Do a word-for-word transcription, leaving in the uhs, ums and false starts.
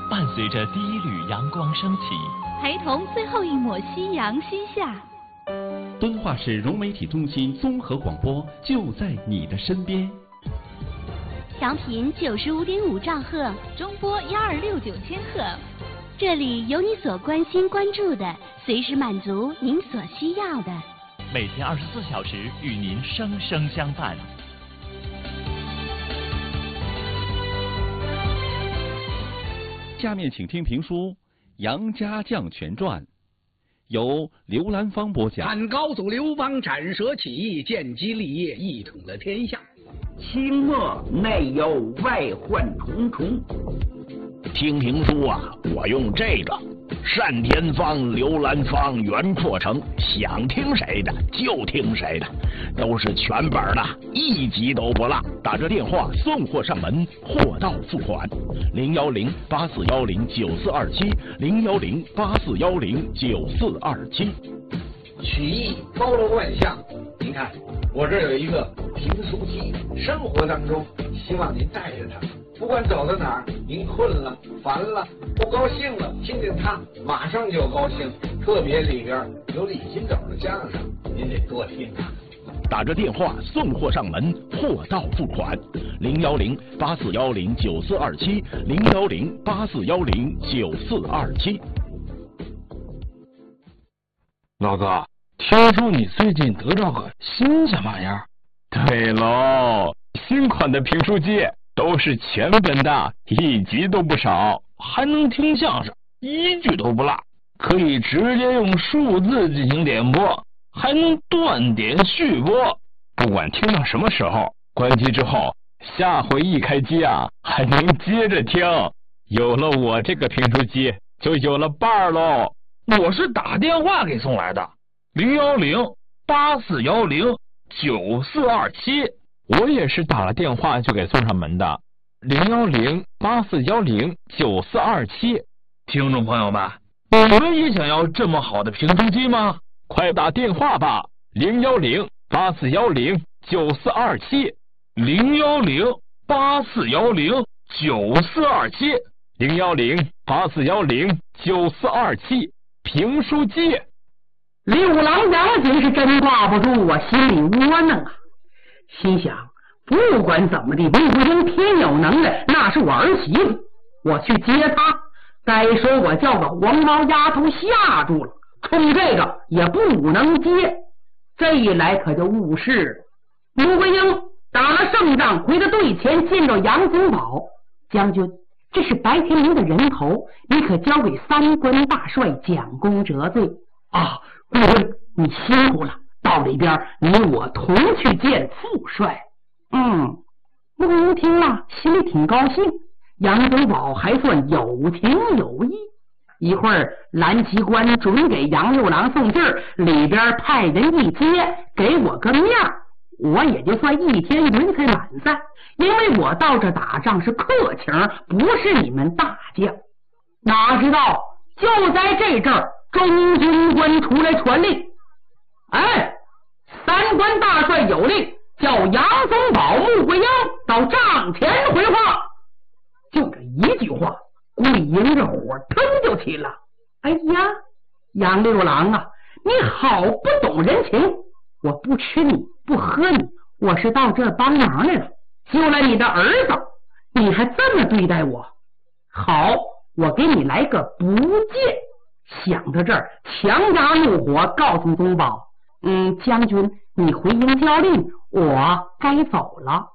伴随着第一缕阳光升起， 陪同最后一抹夕阳西下。 敦化市融媒体中心综合广播就在你的身边。 调频九十五点五兆赫， 中波幺二六九千赫。 这里有你所关心关注的，随时满足您所需要的。 每天二十四小时与您生生相伴。 下面请听评书《杨家将全传》，由刘兰芳播讲。 汉高祖刘邦斩蛇起义，建基立业，一统了天下。 清末内忧外患重重。 听评书啊，我用这个单田芳、刘兰芳、袁阔成，想听谁的就听谁的，都是全本的，一集都不落。打着电话送货上门，货到付款。零幺零八四幺零九四二七，零幺零八四幺零九四二七。 曲艺包罗万象，您看我这有一个评书机，生活当中希望您带着它。不管走到哪儿，您困了、烦了、不高兴了，听见它马上就高兴。特别里边有李金斗的相声，您得多听啊。 打着电话送货上门，货到付款。零幺零八四幺零九四二七，零幺零八四幺零九四二七。 老哥，听说你最近得着个新鲜玩意儿？ 对喽，新款的评书机。都是全本的，一集都不少， 还能听相声，一句都不落，可以直接用数字进行点播，还能断点续播。 不管听到什么时候，关机之后，下回一开机啊，还能接着听。有了我这个评书机，就有了伴儿喽。 我是打电话给送来的，零幺零八四幺零九四二七。 我也是打了电话就给送上门的，零幺零八四幺零九四二七。 听众朋友们，你们也想要这么好的评书机吗？ 快打电话吧，零幺零八四幺零九四二七， 零幺零八四幺零九四二七， 零幺零八四幺零九四二七。评书机。 六郎杨景是真挂不住，我心里窝囊啊。心想，不管怎么的，魏国英天有能耐，那是我儿媳妇，我去接她。该说我叫个黄毛丫头吓住了，冲这个也不能接。这一来可就误事了。魏国英打了胜仗，回到队前，见到杨宗保将军，这是白天明的人头，你可交给三关大帅蒋公折罪啊！顾问，你辛苦了。到里边你我同去见副帅。嗯，陆英听了心里挺高兴，杨宗保还算有情有义。一会儿蓝旗官准给杨六郎送信儿，里边派人一接，给我个面儿，我也就算一天云彩满载，因为我到这打仗是客情，不是你们大将。哪知道就在这阵儿，中军官出来传令，哎，三关大帅有令，叫杨宗保、穆桂英到帐前回话。就这一句话，桂英这火腾就起了。哎呀，杨六郎啊，你好不懂人情，我不吃你不喝你，我是到这帮忙来了，救了你的儿子，你还这么对待我？好，我给你来个不见。想到这儿，强压怒火，告诉宗保，嗯，将军，你回营交令，我该走了。